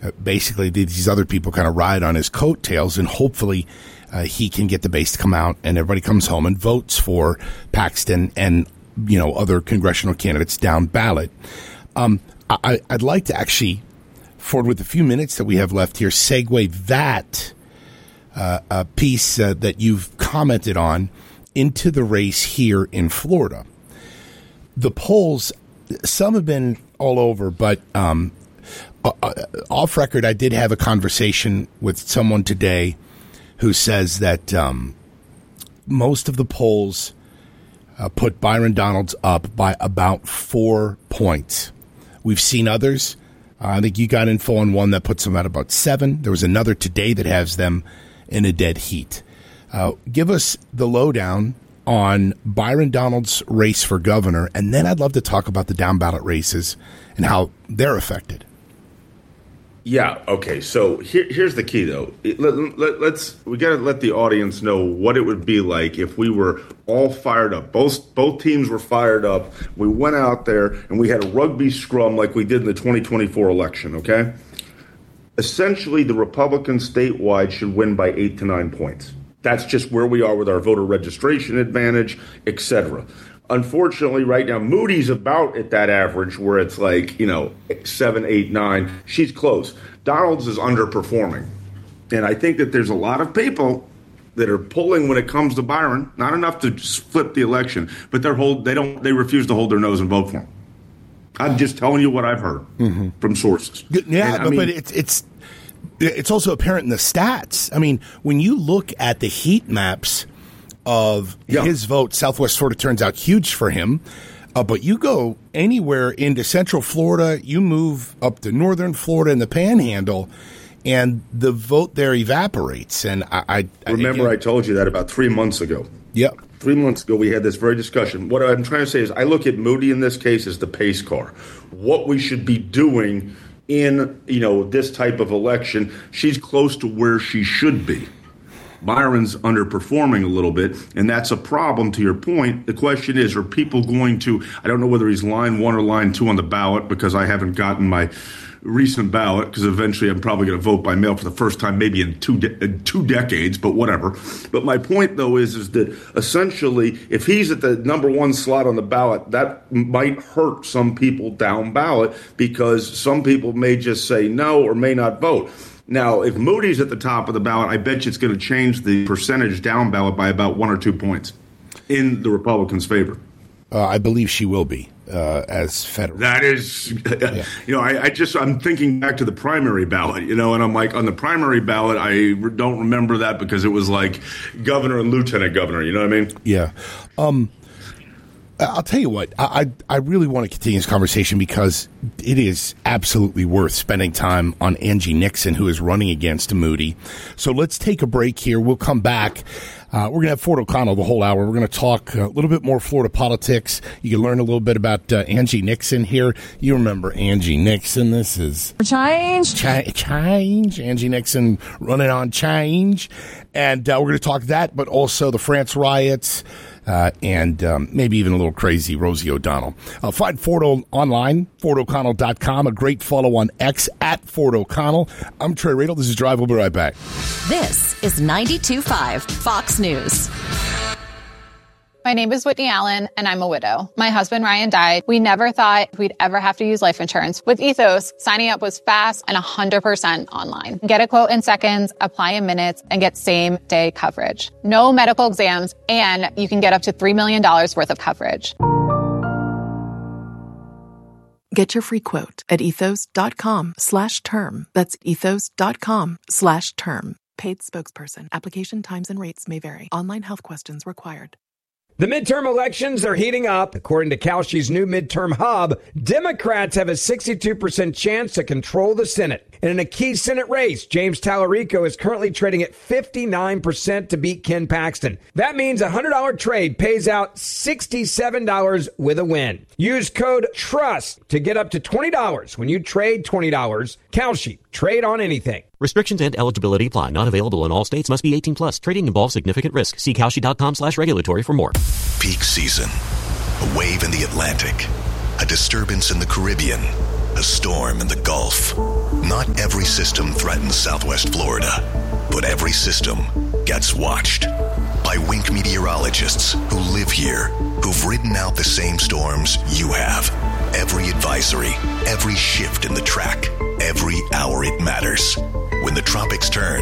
basically these other people kind of ride on his coattails, and hopefully he can get the base to come out and everybody comes home and votes for Paxton and, other congressional candidates down ballot. I'd like to actually, forward with the few minutes that we have left here, segue that piece that you've commented on into the race here in Florida. The polls, some have been all over, but off record, I did have a conversation with someone today who says that most of the polls put Byron Donalds up by about 4 points. We've seen others. I think you got info on one that puts them at about 7. There was another today that has them in a dead heat. Give us the lowdown on Byron Donalds' race for governor, and then I'd love to talk about the down ballot races and how they're affected. Yeah. Okay. So here's the key, though. We got to let the audience know what it would be like if we were all fired up. Both teams were fired up. We went out there and we had a rugby scrum like we did in the 2024 election. Okay. Essentially, the Republicans statewide should win by 8 to 9 points. That's just where we are with our voter registration advantage, etc. Unfortunately, right now, Moody's about at that average where it's like, 7, 8, 9. She's close. Donalds is underperforming. And I think that there's a lot of people that are pulling when it comes to Byron, not enough to flip the election, but they refuse to hold their nose and vote for him. I'm just telling you what I've heard from sources. Yeah, but it's also apparent in the stats. I mean, when you look at the heat maps of his vote, Southwest Florida turns out huge for him. But you go anywhere into Central Florida, you move up to Northern Florida and the Panhandle, and the vote there evaporates. And I told you that about 3 months ago. Yep. 3 months ago, we had this very discussion. What I'm trying to say is I look at Moody in this case as the pace car. What we should be doing in, this type of election, she's close to where she should be. Byron's underperforming a little bit, and that's a problem to your point. The question is, are people going to, I don't know whether he's line 1 or line 2 on the ballot because I haven't gotten my recent ballot because eventually I'm probably going to vote by mail for the first time maybe in two decades, but whatever. But my point, though, is that essentially if he's at the number 1 slot on the ballot, that might hurt some people down ballot because some people may just say no or may not vote. Now, if Moody's at the top of the ballot, I bet you it's going to change the percentage down ballot by about 1 or 2 points in the Republicans' favor. I believe she will be as federal. That is, I'm thinking back to the primary ballot, and I'm like, on the primary ballot, I don't remember that because it was like governor and lieutenant governor. You know what I mean? Yeah. I'll tell you what, I really want to continue this conversation because it is absolutely worth spending time on Angie Nixon, who is running against Moody. So let's take a break here. We'll come back. We're going to have Ford O'Connell the whole hour. We're going to talk a little bit more Florida politics. You can learn a little bit about Angie Nixon here. You remember Angie Nixon. This is Change. Angie Nixon running on change. And we're going to talk that, but also the France riots. And maybe even a little crazy Rosie O'Donnell. Find Ford online, FordO'Connell.com. A great follow on X at Ford O'Connell. I'm Trey Radel. This is Drive. We'll be right back. This is 92.5 Fox News. My name is Whitney Allen, and I'm a widow. My husband, Ryan, died. We never thought we'd ever have to use life insurance. With Ethos, signing up was fast and 100% online. Get a quote in seconds, apply in minutes, and get same-day coverage. No medical exams, and you can get up to $3 million worth of coverage. Get your free quote at ethos.com/term. That's ethos.com/term. Paid spokesperson. Application times and rates may vary. Online health questions required. The midterm elections are heating up. According to Kalshi's new midterm hub, Democrats have a 62% chance to control the Senate. And in a key Senate race, James Tallarico is currently trading at 59% to beat Ken Paxton. That means a $100 trade pays out $67 with a win. Use code TRUST to get up to $20 when you trade $20. Kalshi, trade on anything. Restrictions and eligibility apply. Not available in all states. Must be 18 plus. Trading involves significant risk. See Kalshi.com/regulatory for more. Peak season. A wave in the Atlantic. A disturbance in the Caribbean. a storm in the Gulf. Not every system threatens Southwest Florida, but every system gets watched by Wink meteorologists who live here, who've ridden out the same storms you have. Every advisory, every shift in the track, every hour it matters. When the tropics turn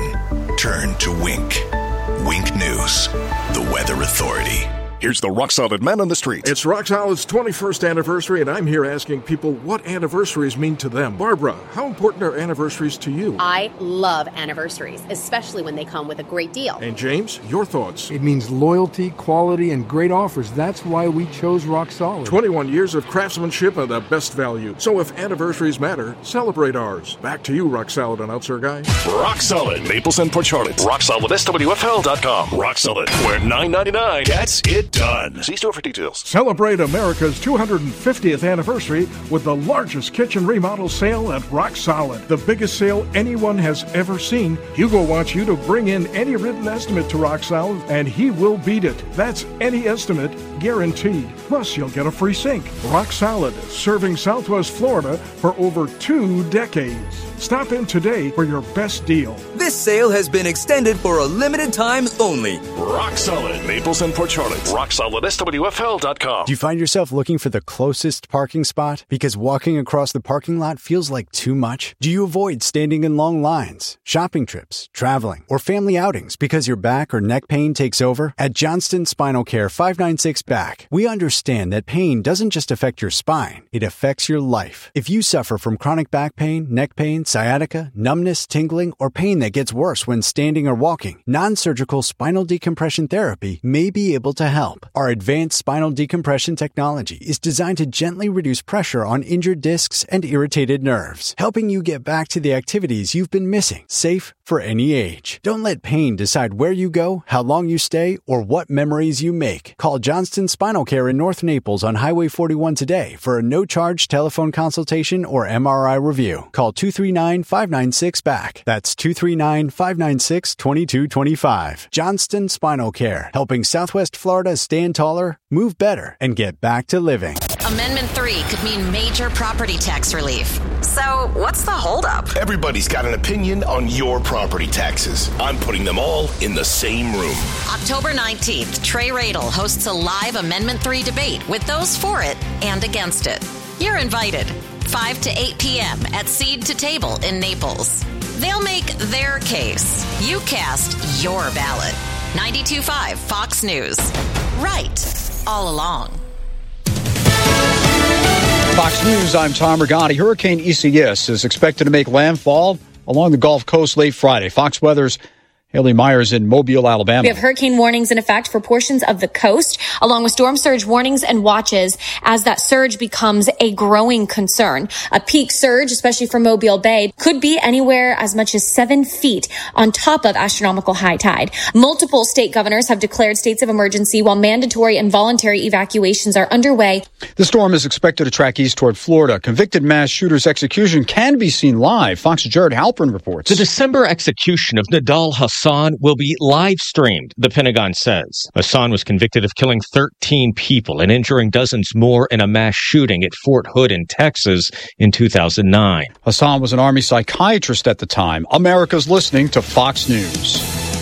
to Wink. Wink News, the weather authority. Here's the Rock Solid Man on the street. It's Rock Solid's 21st anniversary, and I'm here asking people what anniversaries mean to them. Barbara, how important are anniversaries to you? I love anniversaries, especially when they come with a great deal. And James, your thoughts? It means loyalty, quality, and great offers. That's why we chose Rock Solid. 21 years of craftsmanship and the best value. So if anniversaries matter, celebrate ours. Back to you, Rock Solid announcer guy. Rock Solid, Naples and Port Charlotte. RockSolidSWFL.com. Rock Solid, where $9.99 gets it done. See store for details. Celebrate America's 250th anniversary with the largest kitchen remodel sale at Rock Solid. The biggest sale anyone has ever seen. Hugo wants you to bring in any written estimate to Rock Solid, and he will beat it. That's any estimate, guaranteed. Plus, you'll get a free sink. Rock Solid, serving Southwest Florida for over 2 decades. Stop in today for your best deal. This sale has been extended for a limited time only. Rock Solid, Naples and Port Charlotte. RockSolidSWFL.com. Do you find yourself looking for the closest parking spot because walking across the parking lot feels like too much? Do you avoid standing in long lines, shopping trips, traveling, or family outings because your back or neck pain takes over? At Johnston Spinal Care 596 Back, we understand that pain doesn't just affect your spine, it affects your life. If you suffer from chronic back pain, neck pain, sciatica, numbness, tingling, or pain that gets worse when standing or walking, non-surgical spinal decompression therapy may be able to help. Our advanced spinal decompression technology is designed to gently reduce pressure on injured discs and irritated nerves, helping you get back to the activities you've been missing, safe for any age. Don't let pain decide where you go, how long you stay, or what memories you make. Call Johnston Spinal Care in North Naples on Highway 41 today for a no-charge telephone consultation or MRI review. Call 239-596-BACK. That's 239-596-2225. Johnston Spinal Care, helping Southwest Florida stand taller, move better, and get back to living. Amendment 3 could mean major property tax relief. So, what's the holdup? Everybody's got an opinion on your property taxes. I'm putting them all in the same room. October 19th, Trey Radel hosts a live Amendment 3 debate with those for it and against it. You're invited. 5 to 8 p.m. at Seed to Table in Naples. They'll make their case. You cast your ballot. 92.5 Fox News. Right all along. Fox News, I'm Tom Rigotti. Hurricane Isaias is expected to make landfall along the Gulf Coast late Friday. Fox Weather's Haley Myers in Mobile, Alabama. We have hurricane warnings in effect for portions of the coast, along with storm surge warnings and watches as that surge becomes a growing concern. A peak surge, especially for Mobile Bay, could be anywhere as much as 7 feet on top of astronomical high tide. Multiple state governors have declared states of emergency while mandatory and voluntary evacuations are underway. The storm is expected to track east toward Florida. Convicted mass shooter's execution can be seen live. Fox's Jared Halpern reports. The December execution of Nidal Hasan will be live streamed, the Pentagon says. Hasan was convicted of killing 13 people and injuring dozens more in a mass shooting at Fort Hood in Texas in 2009. Hasan was an Army psychiatrist at the time. America's listening to Fox News.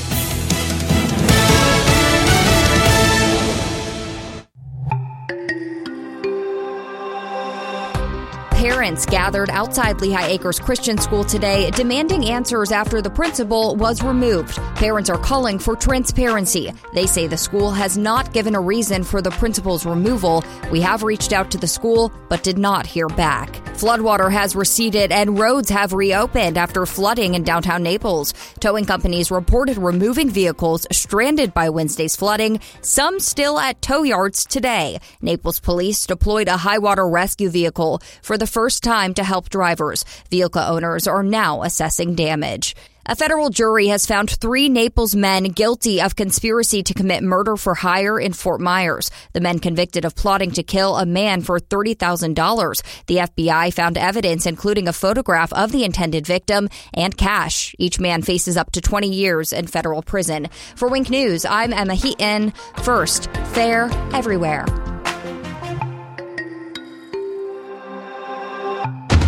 Parents gathered outside Lehigh Acres Christian School today demanding answers after the principal was removed. Parents are calling for transparency. They say the school has not given a reason for the principal's removal. We have reached out to the school, but did not hear back. Floodwater has receded and roads have reopened after flooding in downtown Naples. Towing companies reported removing vehicles stranded by Wednesday's flooding, some still at tow yards today. Naples police deployed a high water rescue vehicle for the first time to help drivers. Vehicle owners are now assessing damage. A federal jury has found 3 Naples men guilty of conspiracy to commit murder for hire in Fort Myers. The men convicted of plotting to kill a man for $30,000. The FBI found evidence including a photograph of the intended victim and cash. Each man faces up to 20 years in federal prison. For Wink News, I'm Emma Heaton. First, fair everywhere.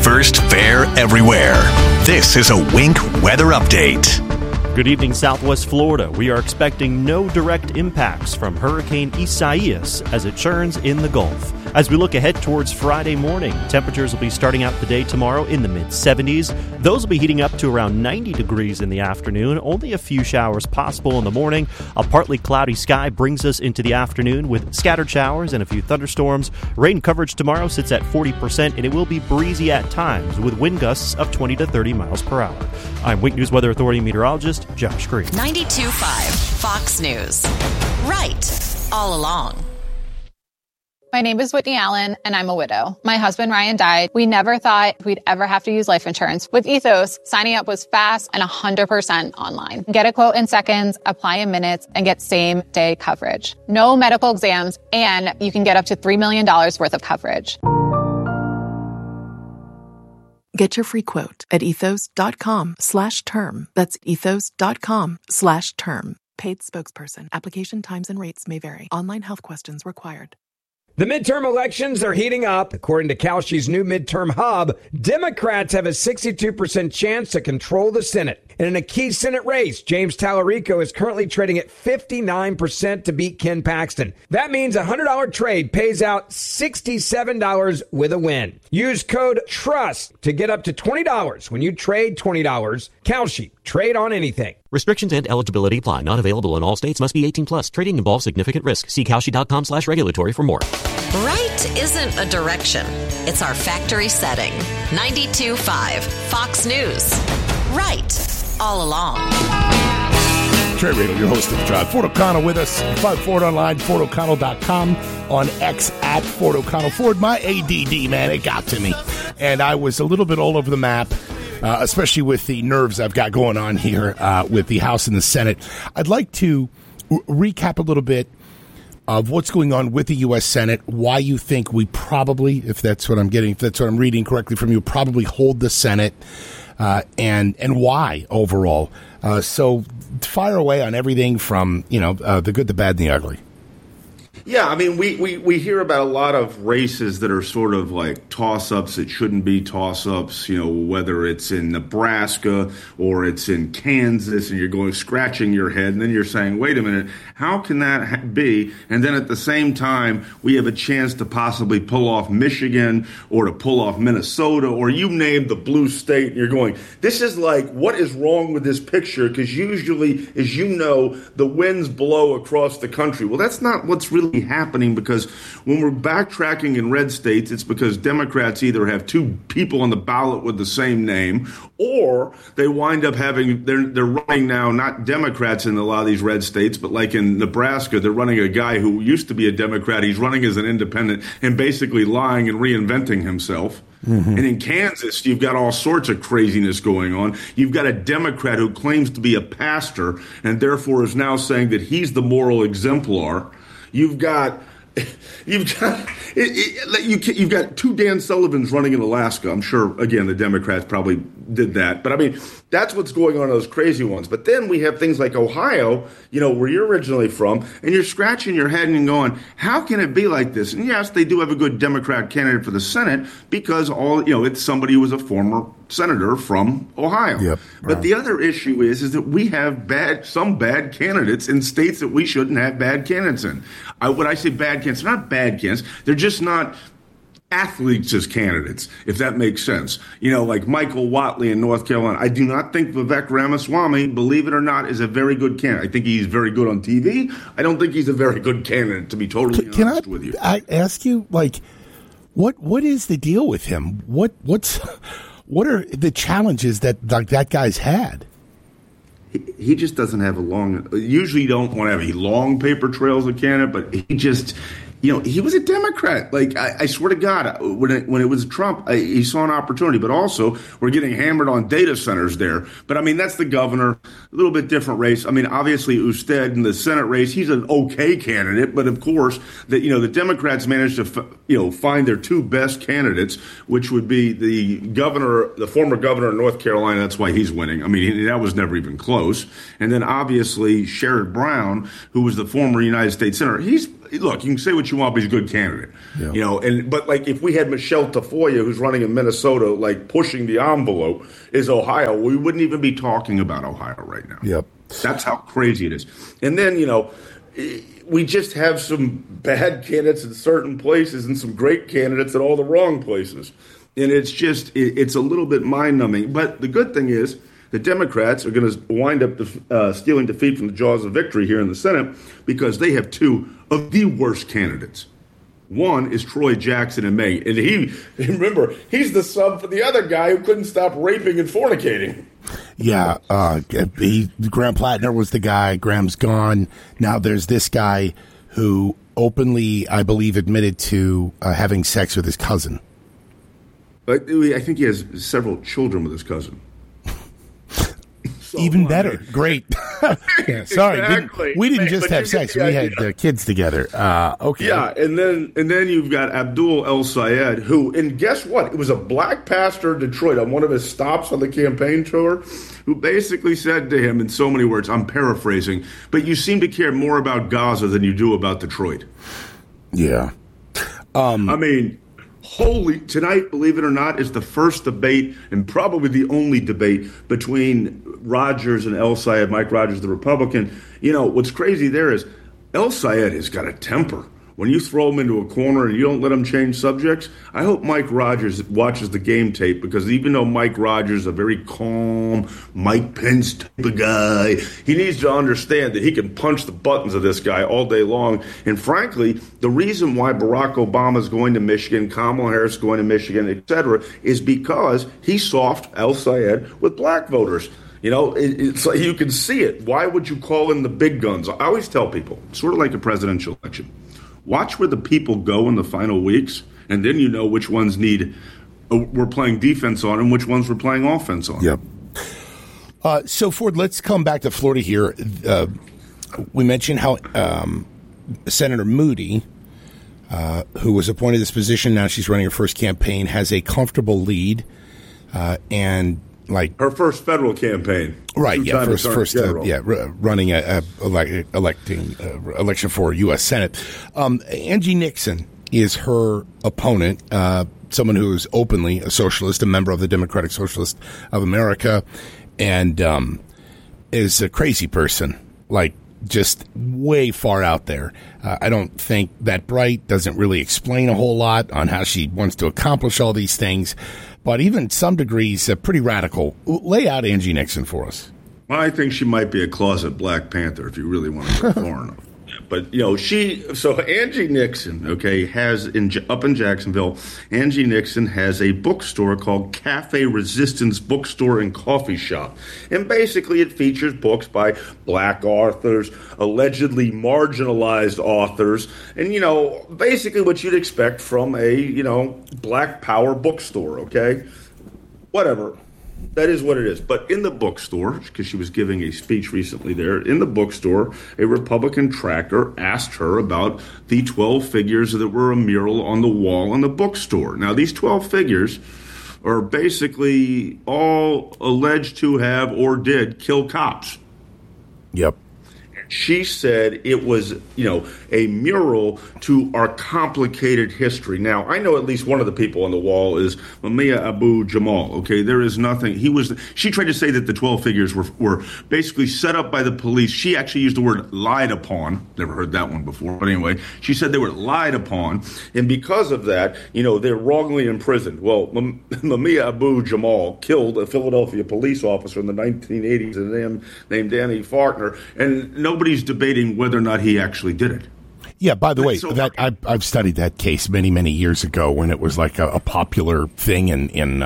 first, fair everywhere. This is a Wink weather update. Good evening, Southwest Florida. We are expecting no direct impacts from Hurricane Isaias as it churns in the Gulf. As we look ahead towards Friday morning, temperatures will be starting out the day tomorrow in the mid-70s. Those will be heating up to around 90 degrees in the afternoon. Only a few showers possible in the morning. A partly cloudy sky brings us into the afternoon with scattered showers and a few thunderstorms. Rain coverage tomorrow sits at 40%, and it will be breezy at times with wind gusts of 20 to 30 miles per hour. I'm Wink News Weather Authority meteorologist Josh Green. 92.5 Fox News. Right all along. My name is Whitney Allen, and I'm a widow. My husband, Ryan, died. We never thought we'd ever have to use life insurance. With Ethos, signing up was fast and 100% online. Get a quote in seconds, apply in minutes, and get same-day coverage. No medical exams, and you can get up to $3 million worth of coverage. Get your free quote at ethos.com/term. That's ethos.com/term. Paid spokesperson. Application times and rates may vary. Online health questions required. The midterm elections are heating up. According to Kalshi's new midterm hub, Democrats have a 62% chance to control the Senate. And in a key Senate race, James Tallarico is currently trading at 59% to beat Ken Paxton. That means a $100 trade pays out $67 with a win. Use code TRUST to get up to $20 when you trade $20. Kalshi, trade on anything. Restrictions and eligibility apply. Not available in all states. Must be 18 plus. Trading involves significant risk. See Kalshi.com/regulatory for more. Right isn't a direction. It's our factory setting. 92.5 Fox News. Right all along. Trey Radel, your host of the drive. Ford O'Connell with us. Find Ford online, FordO'Connell.com, on X at Ford O'Connell. Ford, my ADD, man, it got to me. And I was a little bit all over the map. Especially with the nerves I've got going on here with the House and the Senate. I'd like to recap a little bit of what's going on with the U.S. Senate, why you think we probably, if that's what I'm getting, if that's what I'm reading correctly from you, probably hold the Senate, and why overall. So fire away on everything from, the good, the bad, and the ugly. Yeah, I mean, we hear about a lot of races that are sort of like toss-ups that shouldn't be toss-ups, whether it's in Nebraska or it's in Kansas, and you're going scratching your head, and then you're saying, wait a minute, how can that be? And then at the same time, we have a chance to possibly pull off Michigan or to pull off Minnesota, or you name the blue state, and you're going, this is like, what is wrong with this picture? Because usually, as you know, the winds blow across the country. Well, that's not what's really happening, because when we're backtracking in red states, it's because Democrats either have two people on the ballot with the same name, or they wind up having, they're running now, not Democrats in a lot of these red states, but like in Nebraska, they're running a guy who used to be a Democrat. He's running as an independent and basically lying and reinventing himself. Mm-hmm. And in Kansas, you've got all sorts of craziness going on. You've got a Democrat who claims to be a pastor and therefore is now saying that he's the moral exemplar. You've got two Dan Sullivans running in Alaska. I'm sure, again, the Democrats probably did that. But, I mean, that's what's going on in those crazy ones. But then we have things like Ohio, where you're originally from, and you're scratching your head and going, how can it be like this? And, yes, they do have a good Democrat candidate for the Senate because it's somebody who was a former senator from Ohio. Yep, right. But the other issue is that we have some bad candidates in states that we shouldn't have bad candidates in. When I say bad candidates, they're not bad candidates. They're just not athletes as candidates, if that makes sense. Like Michael Whatley in North Carolina. I do not think Vivek Ramaswamy, believe it or not, is a very good candidate. I think he's very good on TV. I don't think he's a very good candidate, to be totally honest with you. I ask you, what is the deal with him? What are the challenges that that guy's had? He just doesn't have usually you don't want to have long paper trails of candidate, but he just, he was a Democrat. I swear to God, when it was Trump, he saw an opportunity. But also, we're getting hammered on data centers there. But, I mean, that's the governor. A little bit different race. I mean, obviously, Usted in the Senate race, he's an okay candidate. But, of course, the Democrats managed to, find their two best candidates, which would be the former governor of North Carolina. That's why he's winning. I mean, that was never even close. And then, obviously, Sherrod Brown, who was the former United States Senator. look, you can say what you want, but he's a good candidate. Yeah. But like if we had Michelle Tafoya, who's running in Minnesota, like pushing the envelope, is Ohio, we wouldn't even be talking about Ohio right now. Yep. That's how crazy it is. And then, we just have some bad candidates in certain places and some great candidates in all the wrong places. And it's a little bit mind-numbing. But the good thing is the Democrats are going to wind up stealing defeat from the jaws of victory here in the Senate because they have two of the worst candidates. One is Troy Jackson in Maine. And he's the sub for the other guy who couldn't stop raping and fornicating. Yeah, Graham Plattner was the guy. Graham's gone. Now there's this guy who openly, I believe, admitted to having sex with his cousin. I think he has several children with his cousin. Even better. Great. Yeah, sorry. Exactly. We didn't just have sex. We had kids together. Okay. Yeah, and then you've got Abdul El Sayed, who, and guess what? It was a black pastor in Detroit on one of his stops on the campaign tour, who basically said to him in so many words, I'm paraphrasing, but you seem to care more about Gaza than you do about Detroit. Yeah. Tonight, believe it or not, is the first debate and probably the only debate between Rogers and El Sayed, Mike Rogers, the Republican. What's crazy there is El Sayed has got a temper. When you throw him into a corner and you don't let him change subjects, I hope Mike Rogers watches the game tape, because even though Mike Rogers is a very calm, Mike Pence type of guy, he needs to understand that he can punch the buttons of this guy all day long. And frankly, the reason why Barack Obama is going to Michigan, Kamala Harris is going to Michigan, etc., is because he soft El Sayed with black voters. It's like you can see it. Why would you call in the big guns? I always tell people, sort of like a presidential election. Watch where the people go in the final weeks, and then you know which ones we're playing defense on and which ones we're playing offense on. Yep. So, Ford, let's come back to Florida here. We mentioned how Senator Moody, who was appointed to this position, now she's running her first campaign, has a comfortable lead, and like her first federal campaign, right? Yeah, running election for U.S. Senate. Angie Nixon is her opponent, someone who is openly a socialist, a member of the Democratic Socialists of America, and is a crazy person, like just way far out there. I don't think that bright, doesn't really explain a whole lot on how she wants to accomplish all these things. But even some degrees, pretty radical. Lay out Angie Nixon for us. Well, I think she might be a closet Black Panther if you really want to go far enough. But, Angie Nixon, has up in Jacksonville, Angie Nixon has a bookstore called Cafe Resistance Bookstore and Coffee Shop. And basically it features books by black authors, allegedly marginalized authors, and, basically what you'd expect from a, black power bookstore, Whatever. That is what it is. But in the bookstore, because she was giving a speech recently there, in the bookstore, a Republican tracker asked her about the 12 figures that were a mural on the wall in the bookstore. Now, these 12 figures are basically all alleged to have or did kill cops. Yep. She said it was, a mural to our complicated history. Now, I know at least one of the people on the wall is Mumia Abu-Jamal, There is nothing. She tried to say that the 12 figures were basically set up by the police. She actually used the word lied upon. Never heard that one before. But anyway, she said they were lied upon. And because of that, they're wrongly imprisoned. Well, Mumia Abu-Jamal killed a Philadelphia police officer in the 1980s named Danny Faulkner. And nobody's debating whether or not he actually did it. Yeah, by the way, I've studied that case many, many years ago when it was like a popular thing in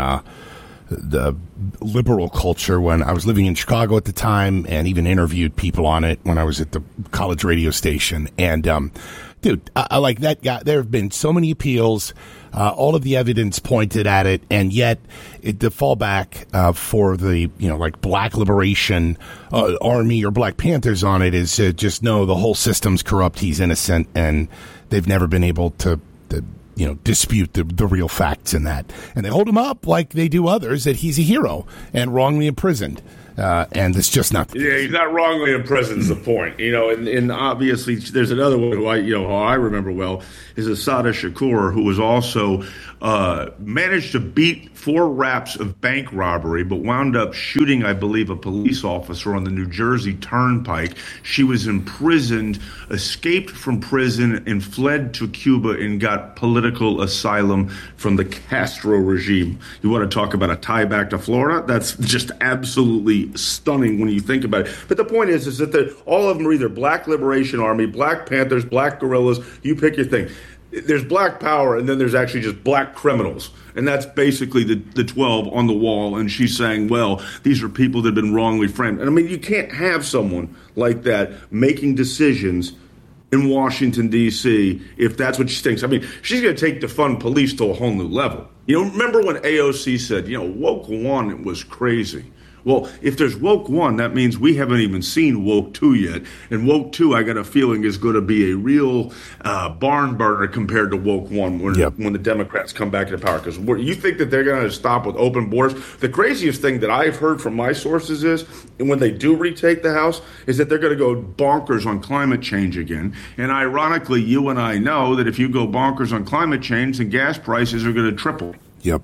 the liberal culture when I was living in Chicago at the time, and even interviewed people on it when I was at the college radio station. And, dude, I like that guy. There have been so many appeals. All of the evidence pointed at it, and yet the fallback for the Black Liberation Army or Black Panthers on it is just no, the whole system's corrupt. He's innocent, and they've never been able to dispute the real facts in that. And they hold him up like they do others, that he's a hero and wrongly imprisoned. And it's just not. Yeah, he's not wrongly imprisoned is the point. And obviously there's another one who I remember well is Assata Shakur, who was also managed to beat 4 raps of bank robbery, but wound up shooting, I believe, a police officer on the New Jersey Turnpike. She was imprisoned, escaped from prison, and fled to Cuba and got political asylum from the Castro regime. You want to talk about a tie back to Florida? That's just absolutely stunning when you think about it. But the point is that all of them are either Black Liberation Army, Black Panthers, Black Guerrillas. You pick your thing. There's black power, and then there's actually just black criminals. And that's basically the 12 on the wall. And she's saying, well, these are people that have been wrongly framed. And I mean, you can't have someone like that making decisions in Washington, D.C., if that's what she thinks. I mean, she's going to take defund police to a whole new level. Remember when AOC said, woke one was crazy. Well, if there's woke 1, that means we haven't even seen woke 2 yet. And woke 2, I got a feeling, is going to be a real barn burner compared to woke 1 when the Democrats come back into power. Because you think that they're going to stop with open borders? The craziest thing that I've heard from my sources is, and when they do retake the House, is that they're going to go bonkers on climate change again. And ironically, you and I know that if you go bonkers on climate change, then gas prices are going to triple. Yep.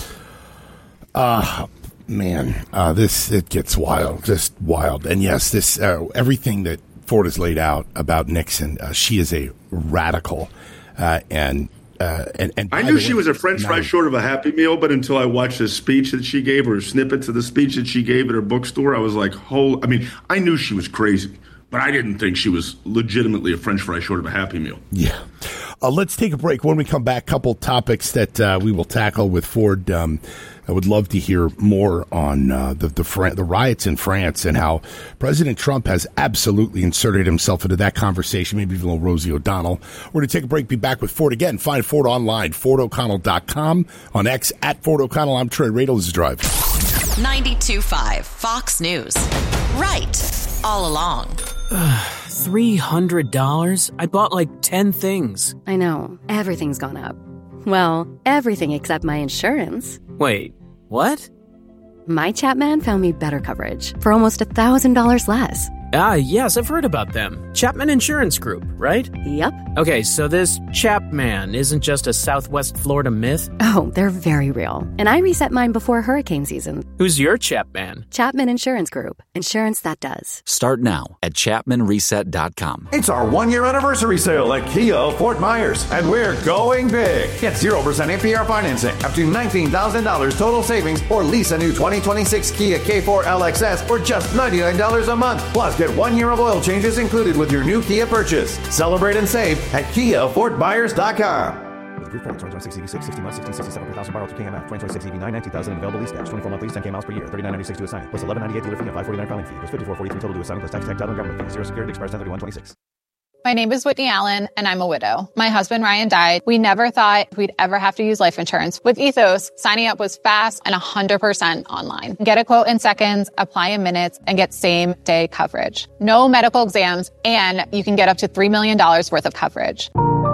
Man, it gets wild, just wild. And yes, this everything that Ford has laid out about Nixon, she is a radical, and I knew she was a French fry short of a Happy Meal, but until I watched the speech that she gave, or snippets of the speech that she gave at her bookstore, I was like, I knew she was crazy, but I didn't think she was legitimately a French fry short of a Happy Meal. Yeah. Let's take a break. When we come back, a couple topics that we will tackle with Ford. I would love to hear more on the riots in France and how President Trump has absolutely inserted himself into that conversation, maybe even a little Rosie O'Donnell. We're going to take a break, be back with Ford again. Find Ford online, FordO'Connell.com, on X, at Ford O'Connell. I'm Trey Radel. This is Drive. 92.5 Fox News. Right. All along. $300? I bought like 10 things. I know. Everything's gone up. Well, everything except my insurance. Wait, what? My Chapman found me better coverage for almost $1,000 less. Yes, I've heard about them. Chapman Insurance Group, right? Yep. Okay, so this Chapman isn't just a Southwest Florida myth? Oh, they're very real. And I reset mine before hurricane season. Who's your Chapman? Chapman Insurance Group. Insurance that does. Start now at ChapmanReset.com. It's our 1-year anniversary sale at Kia of Fort Myers, and we're going big. Get 0% APR financing, up to $19,000 total savings, or lease a new 2026 Kia K4 LXS for just $99 a month. Plus, get 1 year of oil changes included with your new Kia purchase. Celebrate and save at KiaFortMyers.com. With approved credit, 2026 EV6, 60 months, 1667 per thousand borrowed through KMF. 2026 EV9, 19,000 available lease cash, 24 month lease, 10K miles per year, $39.96 to assign, plus $11.98 delivery fee and $5.49 filing fee. Plus $54.43 total to assign, plus tax, title, and government fee. Zero security expires 10/31/26. My name is Whitney Allen, and I'm a widow. My husband, Ryan, died. We never thought we'd ever have to use life insurance. With Ethos, signing up was fast and 100% online. Get a quote in seconds, apply in minutes, and get same-day coverage. No medical exams, and you can get up to $3 million worth of coverage.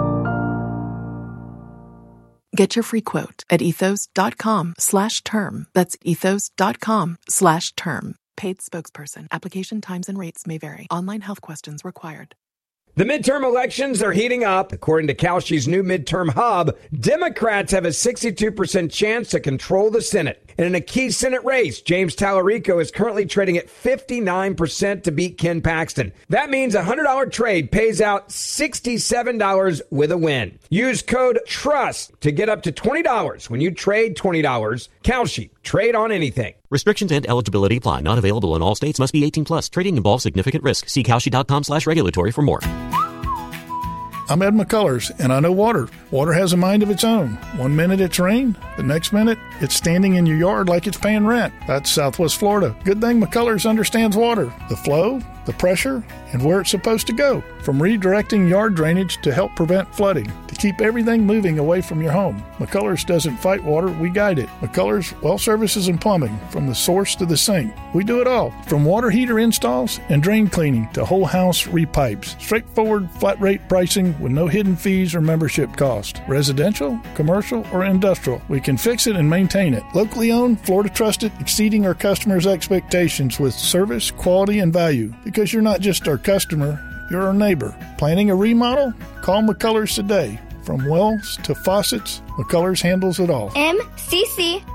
Get your free quote at ethos.com/term. That's ethos.com/term. Paid spokesperson. Application times and rates may vary. Online health questions required. The midterm elections are heating up. According to Kalshi's new midterm hub, Democrats have a 62% chance to control the Senate. And in a key Senate race, James Tallarico is currently trading at 59% to beat Ken Paxton. That means a $100 trade pays out $67 with a win. Use code TRUST to get up to $20 when you trade $20. Kalshi, trade on anything. Restrictions and eligibility apply. Not available in all states. Must be 18 plus. Trading involves significant risk. See Kalshi.com/regulatory for more. I'm Ed McCullers, and I know water. Water has a mind of its own. 1 minute it's rain, the next minute it's standing in your yard like it's paying rent. That's Southwest Florida. Good thing McCullers understands water, the flow, the pressure, and where it's supposed to go. From redirecting yard drainage to help prevent flooding, to to keep everything moving away from your home. McCullers doesn't fight water, we guide it. McCullers Well Services and Plumbing, from the source to the sink. We do it all, from water heater installs and drain cleaning to whole house repipes. Straightforward, flat rate pricing with no hidden fees or membership cost. Residential, commercial, or industrial, we can fix it and maintain it. Locally owned, Florida trusted, exceeding our customers' expectations with service, quality, and value. Because you're not just our customer, you're our neighbor. Planning a remodel? Call McCullers today. From wells to faucets, McCullers handles it all. MCCULLERS.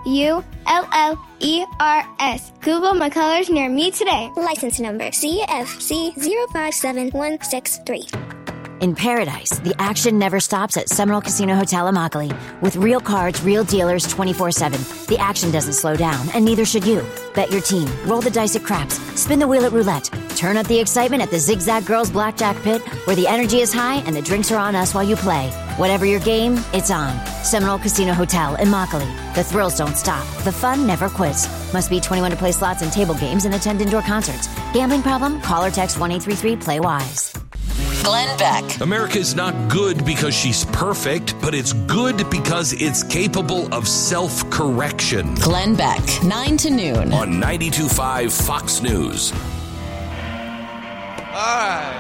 Google McCullers near me today. License number CFC 057163. In paradise, the action never stops at Seminole Casino Hotel Immokalee. With real cards, real dealers 24/7. The action doesn't slow down, and neither should you. Bet your team, roll the dice at craps, spin the wheel at roulette. Turn up the excitement at the Zigzag Girls Blackjack Pit, where the energy is high and the drinks are on us while you play. Whatever your game, it's on. Seminole Casino Hotel Immokalee. The thrills don't stop. The fun never quits. Must be 21 to play slots and table games and attend indoor concerts. Gambling problem? Call or text 1-833-PLAY-WISE. Glenn Beck. America's not good because she's perfect, but it's good because it's capable of self-correction. Glenn Beck, 9 to noon. On 92.5 Fox News. All right.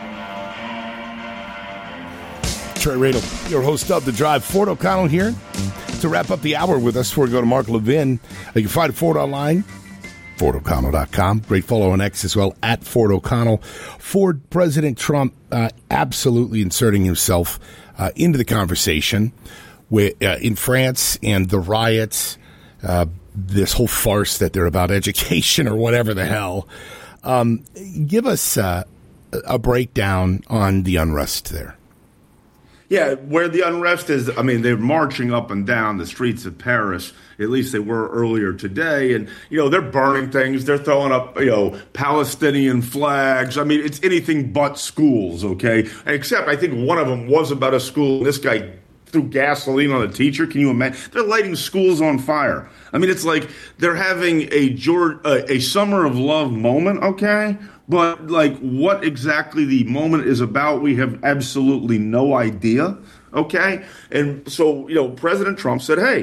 Trey Radel, your host of The Drive. Ford O'Connell here to wrap up the hour with us before we go to Mark Levin. You can find Ford online. FordO'Connell.com. Great follow on X as well, at Ford O'Connell. Ford President Trump absolutely inserting himself into the conversation in France and the riots, this whole farce that they're about education or whatever the hell. Give us a breakdown on the unrest there. Yeah, where the unrest is, I mean, they're marching up and down the streets of Paris. At least they were earlier today. And, they're burning things. They're throwing up, Palestinian flags. I mean, it's anything but schools, okay? Except I think one of them was about a school. This guy threw gasoline on a teacher. Can you imagine? They're lighting schools on fire. I mean, it's like they're having a Summer of Love moment, okay? But, what exactly the moment is about, we have absolutely no idea, okay? And so, President Trump said, hey,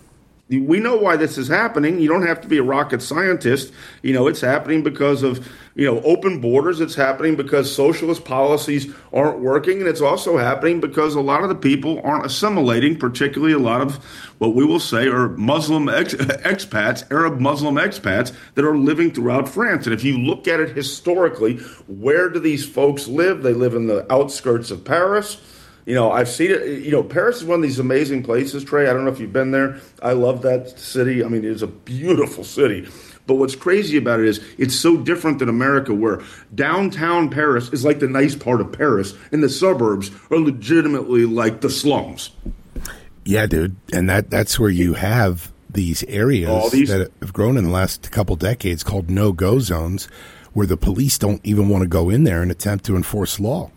we know why this is happening. You don't have to be a rocket scientist. It's happening because of, open borders. It's happening because socialist policies aren't working. And it's also happening because a lot of the people aren't assimilating, particularly a lot of what we will say are Muslim expats, Arab Muslim expats that are living throughout France. And if you look at it historically, where do these folks live? They live in the outskirts of Paris. I've seen it. Paris is one of these amazing places, Trey. I don't know if you've been there. I love that city. I mean, it's a beautiful city. But what's crazy about it is it's so different than America, where downtown Paris is like the nice part of Paris, and the suburbs are legitimately like the slums. Yeah, dude. And that's where you have these areas that have grown in the last couple decades called no-go zones, where the police don't even want to go in there and attempt to enforce law.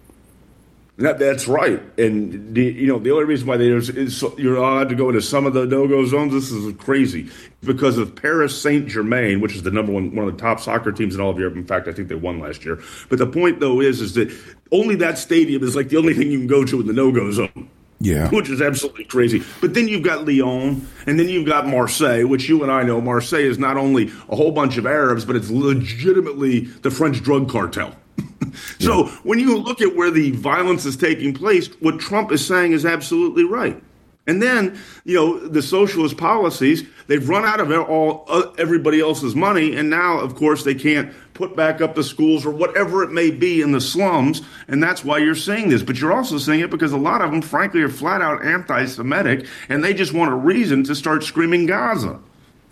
That's right. And, the only reason why you're allowed to go into some of the no-go zones, this is crazy, because of Paris Saint-Germain, which is the number one of the top soccer teams in all of Europe. In fact, I think they won last year. But the point, though, is that only that stadium is like the only thing you can go to in the no-go zone. Yeah. Which is absolutely crazy. But then you've got Lyon, and then you've got Marseille, which you and I know Marseille is not only a whole bunch of Arabs, but it's legitimately the French drug cartel. So when you look at where the violence is taking place, what Trump is saying is absolutely right. And then, the socialist policies, they've run out of everybody else's money, and now, of course, they can't put back up the schools or whatever it may be in the slums, and that's why you're seeing this. But you're also seeing it because a lot of them, frankly, are flat-out anti-Semitic, and they just want a reason to start screaming Gaza.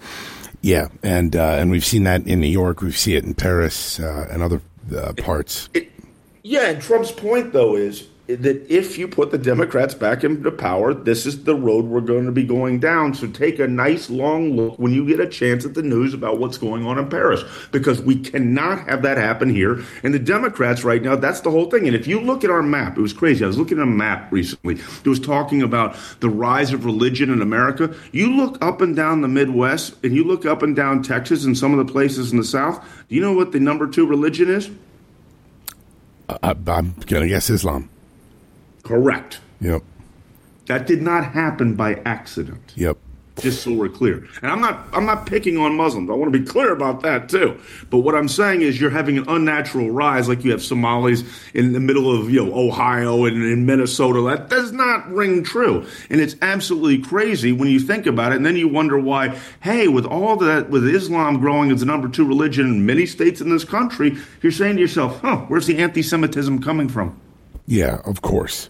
Yeah, and we've seen that in New York. We see it in Paris and other parts. And Trump's point, though, is that if you put the Democrats back into power, this is the road we're going to be going down. So take a nice long look when you get a chance at the news about what's going on in Paris, because we cannot have that happen here. And the Democrats right now, that's the whole thing. And if you look at our map, it was crazy. I was looking at a map recently. It was talking about the rise of religion in America. You look up and down the Midwest, and you look up and down Texas and some of the places in the South. Do you know what the number 2 religion is? I'm going to guess Islam. Correct. Yep. That did not happen by accident. Yep. Just so we're clear. And I'm not picking on Muslims. I want to be clear about that too. But what I'm saying is you're having an unnatural rise, like you have Somalis in the middle of Ohio and in Minnesota. That does not ring true. And it's absolutely crazy when you think about it. And then you wonder why, hey, with all that, with Islam growing as the number 2 religion in many states in this country, you're saying to yourself, where's the anti-Semitism coming from? Yeah, of course.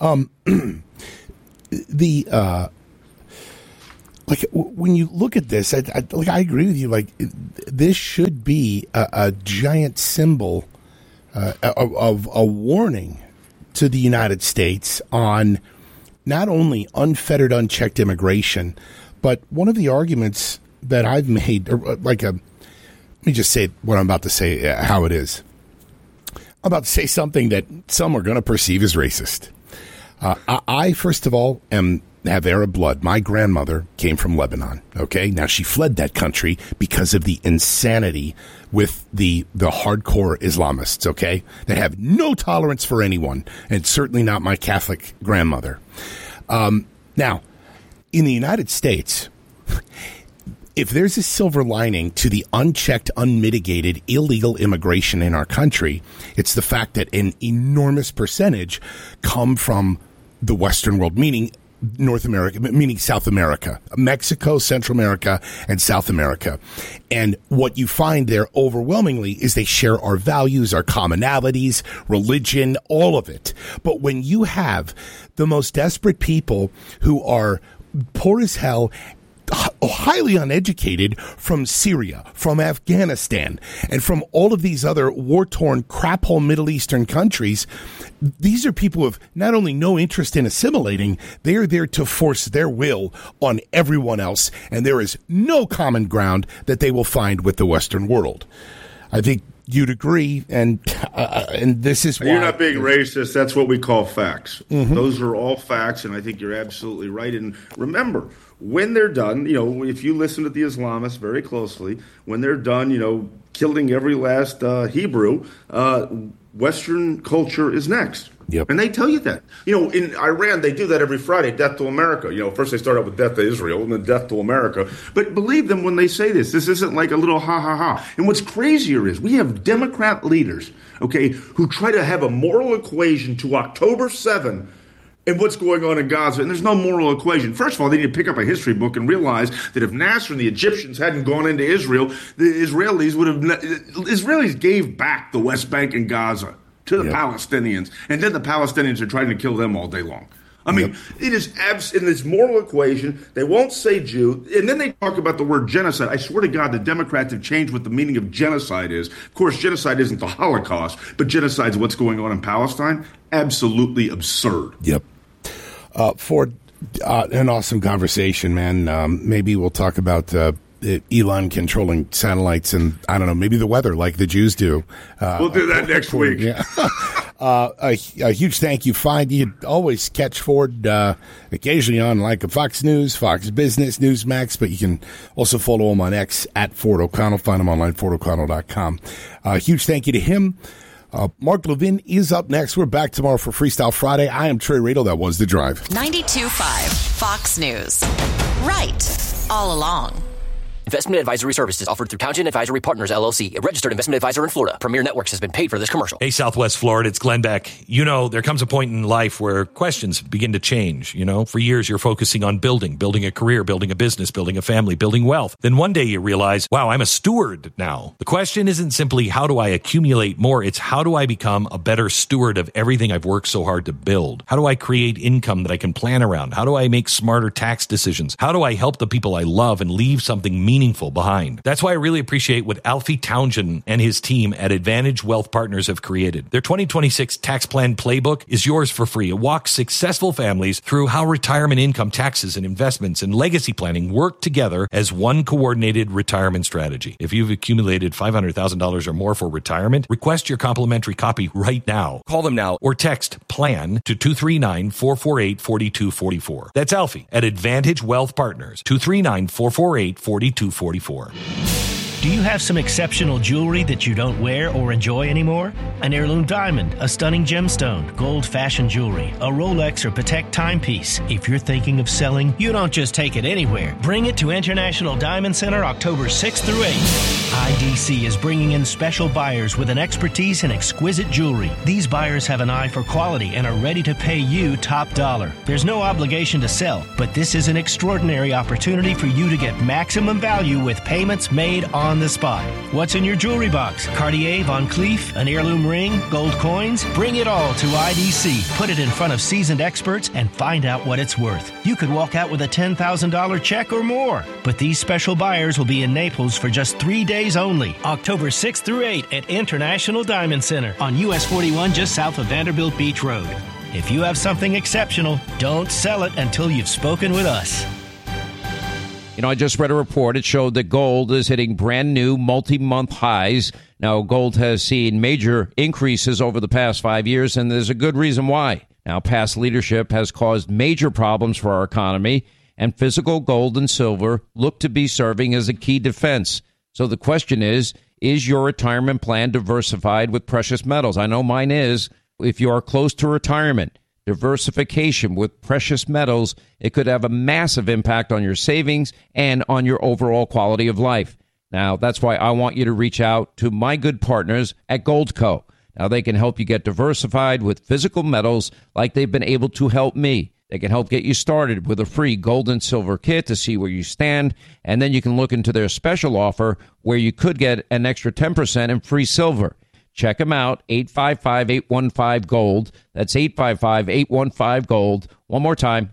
Like when you look at this, I agree with you. Like this should be a giant symbol of a warning to the United States on not only unfettered, unchecked immigration, but one of the arguments that I've made, let me just say what I'm about to say, how it is. I'm about to say something that some are going to perceive as racist. I first of all have Arab blood. My grandmother came from Lebanon. Okay, now she fled that country because of the insanity with the hardcore Islamists. Okay, that have no tolerance for anyone, and certainly not my Catholic grandmother. Now, in the United States, if there's a silver lining to the unchecked, unmitigated, illegal immigration in our country, it's the fact that an enormous percentage come from the Western world, meaning North America, meaning South America, Mexico, Central America, and South America. And what you find there overwhelmingly is they share our values, our commonalities, religion, all of it. But when you have the most desperate people who are poor as hell, highly uneducated, from Syria, from Afghanistan, and from all of these other war-torn, crap-hole Middle Eastern countries, these are people who have not only no interest in assimilating, they are there to force their will on everyone else, and there is no common ground that they will find with the Western world. I think you'd agree, and this is why... You're not being racist. That's what we call facts. Mm-hmm. Those are all facts, and I think you're absolutely right. And remember, when they're done, if you listen to the Islamists very closely, when they're done, killing every last Hebrew, Western culture is next. Yep. And they tell you that. In Iran, they do that every Friday, Death to America. First they start out with Death to Israel and then Death to America. But believe them when they say this. This isn't like a little ha-ha-ha. And what's crazier is we have Democrat leaders, who try to have a moral equation to October 7 and what's going on in Gaza. And there's no moral equation. First of all, they need to pick up a history book and realize that if Nasser and the Egyptians hadn't gone into Israel, the Israelis gave back the West Bank and Gaza to the Palestinians. And then the Palestinians are trying to kill them all day long. I mean, it is in this moral equation. They won't say Jew. And then they talk about the word genocide. I swear to God, the Democrats have changed what the meaning of genocide is. Of course, genocide isn't the Holocaust, but genocide is what's going on in Palestine. Absolutely absurd. Yep. Ford, an awesome conversation, man. Maybe we'll talk about Elon controlling satellites and, I don't know, maybe the weather like the Jews do. We'll do that next week. Yeah. A huge thank you. You always catch Ford occasionally on like a Fox News, Fox Business, Newsmax, but you can also follow him on X at Ford O'Connell. Find him online, FordO'Connell.com. Huge thank you to him. Mark Levin is up next. We're back tomorrow for Freestyle Friday. I am Trey Radel. That was The Drive. 92.5 Fox News. Right all along. Investment advisory services offered through Townsend Advisory Partners, LLC, a registered investment advisor in Florida. Premier Networks has been paid for this commercial. Hey, Southwest Florida, it's Glenn Beck. There comes a point in life where questions begin to change. For years, you're focusing on building a career, building a business, building a family, building wealth. Then one day you realize, wow, I'm a steward now. The question isn't simply how do I accumulate more? It's how do I become a better steward of everything I've worked so hard to build? How do I create income that I can plan around? How do I make smarter tax decisions? How do I help the people I love and leave something meaningful behind? That's why I really appreciate what Alfie Townsend and his team at Advantage Wealth Partners have created. Their 2026 tax plan playbook is yours for free. It walks successful families through how retirement income, taxes, and investments and legacy planning work together as one coordinated retirement strategy. If you've accumulated $500,000 or more for retirement, request your complimentary copy right now. Call them now or text PLAN to 239-448-4244. That's Alfie at Advantage Wealth Partners, 239-448-4244. Do you have some exceptional jewelry that you don't wear or enjoy anymore? An heirloom diamond, a stunning gemstone, gold fashion jewelry, a Rolex or Patek timepiece. If you're thinking of selling, you don't just take it anywhere. Bring it to International Diamond Center October 6th through 8th. IDC is bringing in special buyers with an expertise in exquisite jewelry. These buyers have an eye for quality and are ready to pay you top dollar. There's no obligation to sell, but this is an extraordinary opportunity for you to get maximum value with payments made on the spot. What's in your jewelry box? Cartier, Van Cleef, an heirloom ring, gold coins? Bring it all to IDC. Put it in front of seasoned experts and find out what it's worth. You could walk out with a $10,000 check or more. But these special buyers will be in Naples for just 3 days only. October 6th through 8th at International Diamond Center on US 41 just south of Vanderbilt Beach Road. If you have something exceptional, don't sell it until you've spoken with us. You know, I just read a report. It showed that gold is hitting brand new multi-month highs. Now, gold has seen major increases over the past 5 years, and there's a good reason why. Now, past leadership has caused major problems for our economy, and physical gold and silver look to be serving as a key defense. So the question is your retirement plan diversified with precious metals? I know mine is. If you are close to retirement, diversification with precious metals, it could have a massive impact on your savings and on your overall quality of life. Now, that's why I want you to reach out to my good partners at Goldco. Now, they can help you get diversified with physical metals like they've been able to help me. They can help get you started with a free gold and silver kit to see where you stand, and then you can look into their special offer where you could get an extra 10% in free silver. Check them out, 855-815-GOLD. That's 855-815-GOLD. One more time,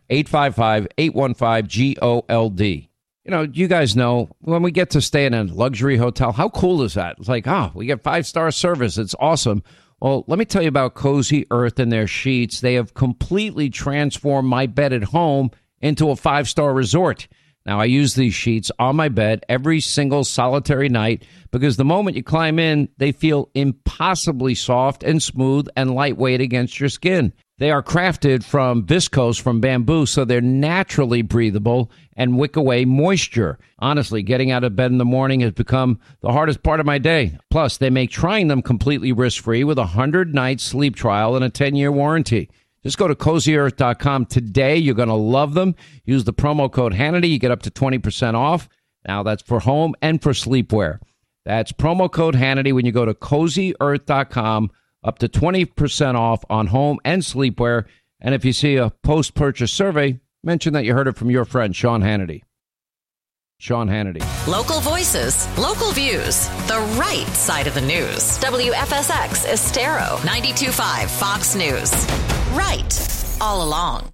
855-815-GOLD. You know, you guys know, when we get to stay in a luxury hotel, how cool is that? It's like, we get 5-star service. It's awesome. Well, let me tell you about Cozy Earth and their sheets. They have completely transformed my bed at home into a 5-star resort. Now, I use these sheets on my bed every single solitary night because the moment you climb in, they feel impossibly soft and smooth and lightweight against your skin. They are crafted from viscose from bamboo, so they're naturally breathable and wick away moisture. Honestly, getting out of bed in the morning has become the hardest part of my day. Plus, they make trying them completely risk-free with a 100-night sleep trial and a 10-year warranty. Just go to CozyEarth.com today. You're going to love them. Use the promo code Hannity. You get up to 20% off. Now, that's for home and for sleepwear. That's promo code Hannity when you go to CozyEarth.com. Up to 20% off on home and sleepwear. And if you see a post-purchase survey, mention that you heard it from your friend, Sean Hannity. Sean Hannity. Local voices, local views, the right side of the news. WFSX Estero, 92.5 Fox News. Right all along.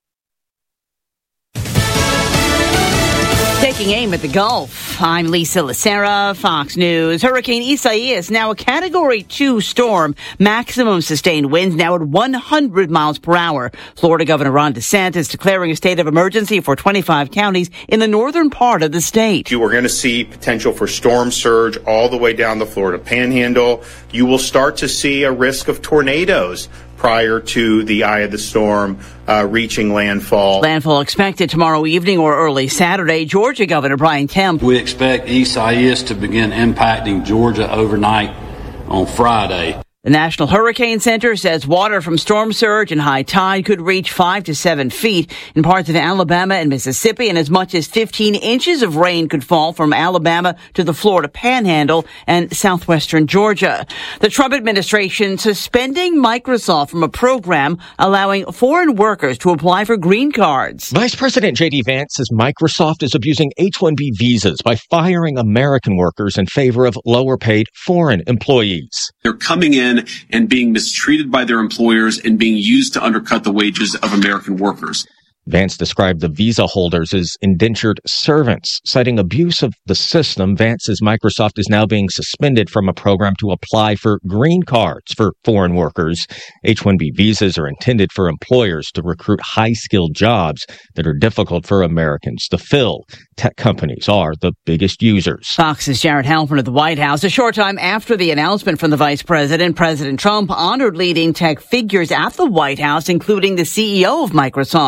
Taking aim at the Gulf, I'm Lisa Lacera, Fox News. Hurricane Isaias, now a Category 2 storm. Maximum sustained winds now at 100 miles per hour. Florida Governor Ron DeSantis declaring a state of emergency for 25 counties in the northern part of the state. You are going to see potential for storm surge all the way down the Florida Panhandle. You will start to see a risk of tornadoes prior to the eye of the storm reaching landfall. Landfall expected tomorrow evening or early Saturday. Georgia Governor Brian Kemp. We expect Isaias to begin impacting Georgia overnight on Friday. The National Hurricane Center says water from storm surge and high tide could reach 5 to 7 feet in parts of Alabama and Mississippi, and as much as 15 inches of rain could fall from Alabama to the Florida Panhandle and southwestern Georgia. The Trump administration suspending Microsoft from a program allowing foreign workers to apply for green cards. Vice President J.D. Vance says Microsoft is abusing H-1B visas by firing American workers in favor of lower-paid foreign employees. They're coming in and being mistreated by their employers and being used to undercut the wages of American workers. Vance described the visa holders as indentured servants. Citing abuse of the system, Vance says Microsoft is now being suspended from a program to apply for green cards for foreign workers. H-1B visas are intended for employers to recruit high-skilled jobs that are difficult for Americans to fill. Tech companies are the biggest users. Fox's Jared Halpern at the White House. A short time after the announcement from the vice president, President Trump honored leading tech figures at the White House, including the CEO of Microsoft.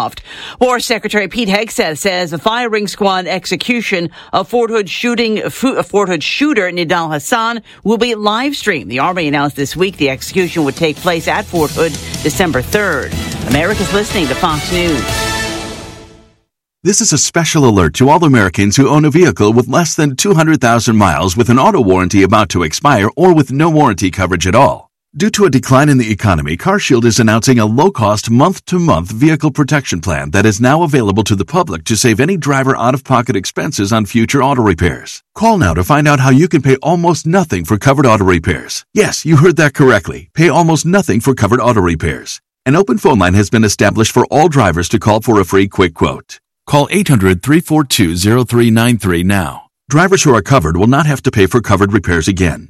War Secretary Pete Hegseth says the firing squad execution of Fort Hood shooter Nidal Hassan will be live streamed. The Army announced this week the execution would take place at Fort Hood December 3rd. America's listening to Fox News. This is a special alert to all Americans who own a vehicle with less than 200,000 miles with an auto warranty about to expire or with no warranty coverage at all. Due to a decline in the economy, CarShield is announcing a low-cost month-to-month vehicle protection plan that is now available to the public to save any driver out-of-pocket expenses on future auto repairs. Call now to find out how you can pay almost nothing for covered auto repairs. Yes, you heard that correctly. Pay almost nothing for covered auto repairs. An open phone line has been established for all drivers to call for a free quick quote. Call 800-342-0393 now. Drivers who are covered will not have to pay for covered repairs again.